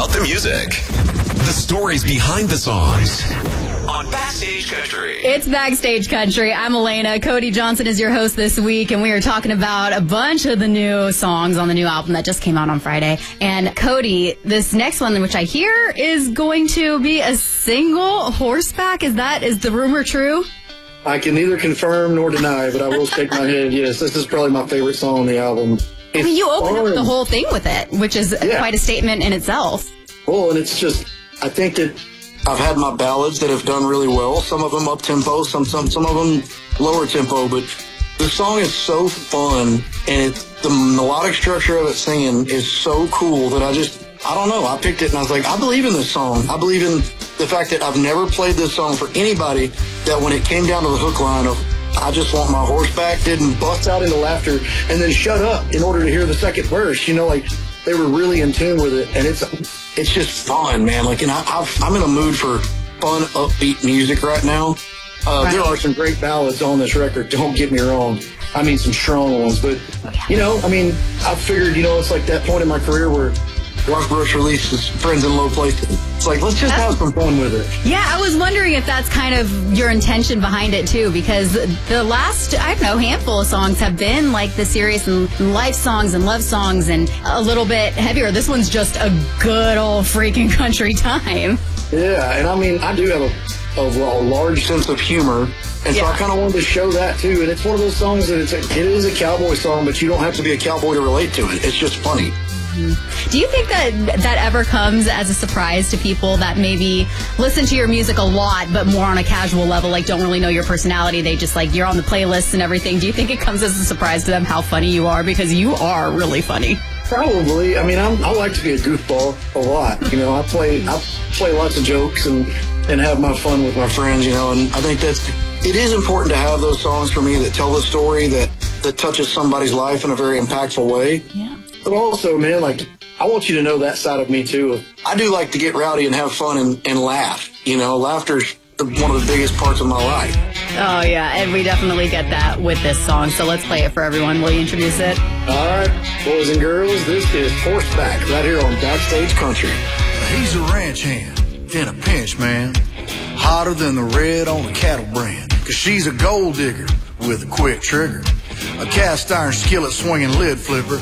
about the music, the stories behind the songs on Backstage Country. It's Backstage Country. I'm Elena. Cody Johnson is your host this week, and we are talking about a bunch of the new songs on the new album that just came out on Friday. And Cody, this next one, which I hear is going to be a single horseback. Is the rumor true? I can neither confirm nor deny, but I will shake my head. Yes, this is probably my favorite song on the album. I mean, you opened up the whole thing with it, which is quite a statement in itself. Well, and it's just, I think that I've had my ballads that have done really well. Some of them up-tempo, some of them lower-tempo, but the song is so fun, and the melodic structure of it singing is so cool that I don't know, I picked it and I was like, I believe in this song. I believe in the fact that I've never played this song for anybody that when it came down to the hook line of I just want my horseback didn't bust out into laughter and then shut up in order to hear the second verse. You know, like they were really in tune with it, and it's just fun, man. Like, and I'm in a mood for fun, upbeat music right now. There are some great ballads on this record. Don't get me wrong. I mean, some strong ones, but you know, I mean, I figured, you know, it's like that point in my career where Garth Brooks releases Friends in Low Places. It's like, let's just have some fun with it. Yeah, I was wondering if that's kind of your intention behind it, too, because the last, I don't know, handful of songs have been like the serious and life songs and love songs and a little bit heavier. This one's just a good old freaking country time. Yeah, and I mean, I do have a large sense of humor, and so I kind of wanted to show that, too. And it's one of those songs that it is a cowboy song, but you don't have to be a cowboy to relate to it. It's just funny. Do you think that ever comes as a surprise to people that maybe listen to your music a lot, but more on a casual level, like don't really know your personality? They just like, you're on the playlists and everything. Do you think it comes as a surprise to them how funny you are? Because you are really funny. Probably. I mean, I like to be a goofball a lot. You know, I play lots of jokes and have my fun with my friends, you know, and I think it is important to have those songs for me that tell the story that touches somebody's life in a very impactful way. Yeah. But also, man, like, I want you to know that side of me, too. I do like to get rowdy and have fun and laugh. You know, laughter's one of the biggest parts of my life. Oh, yeah, and we definitely get that with this song. So let's play it for everyone. Will you introduce it? All right, boys and girls, this is Horseback right here on Backstage Country. He's a ranch hand in a pinch, man. Hotter than the red on a cattle brand. 'Cause she's a gold digger with a quick trigger. A cast iron skillet swinging lid flipper.